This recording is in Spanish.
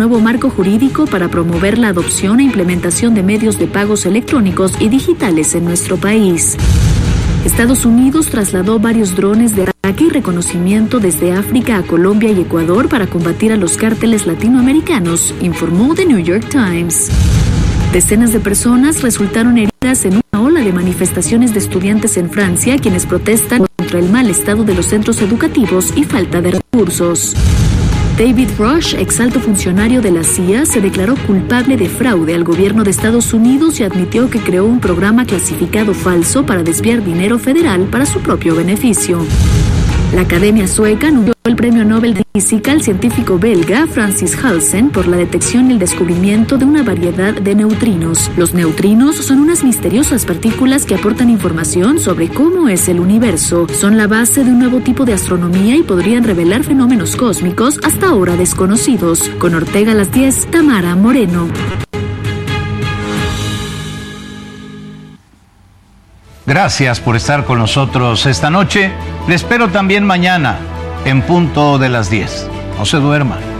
nuevo marco jurídico para promover la adopción e implementación de medios de pagos electrónicos y digitales en nuestro país. Estados Unidos trasladó varios drones de ataque y reconocimiento desde África a Colombia y Ecuador para combatir a los cárteles latinoamericanos, informó The New York Times. Decenas de personas resultaron heridas en una ola de manifestaciones de estudiantes en Francia, quienes protestan contra el mal estado de los centros educativos y falta de recursos. David Rush, ex alto funcionario de la CIA, se declaró culpable de fraude al gobierno de Estados Unidos y admitió que creó un programa clasificado falso para desviar dinero federal para su propio beneficio. La Academia Sueca anunció el Premio Nobel de Física al científico belga Francis Halsen por la detección y el descubrimiento de una variedad de neutrinos. Los neutrinos son unas misteriosas partículas que aportan información sobre cómo es el universo. Son la base de un nuevo tipo de astronomía y podrían revelar fenómenos cósmicos hasta ahora desconocidos. Con Ortega a las 10, Tamara Moreno. Gracias por estar con nosotros esta noche. Le espero también mañana, en punto de las 10. No se duerman.